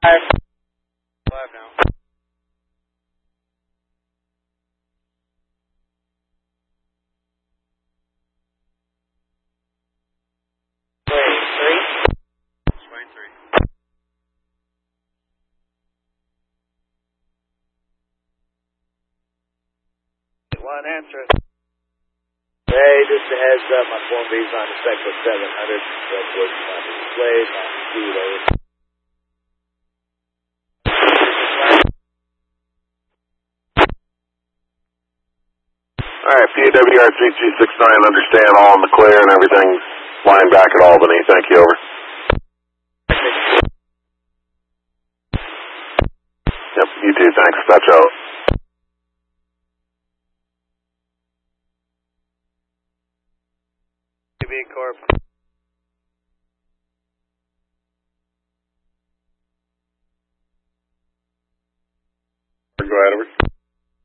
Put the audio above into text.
Five. Five now. Three. Swing three. One answer. Hey, just a heads up, my phone B's on the Spectrum 700. That's what's on the display. Speed over. Alright, PWR 3269, understand all in the clear and everything. Flying back at Albany, thank you, over. Yep, you too, thanks, touch out. TV Corp. Go ahead, over.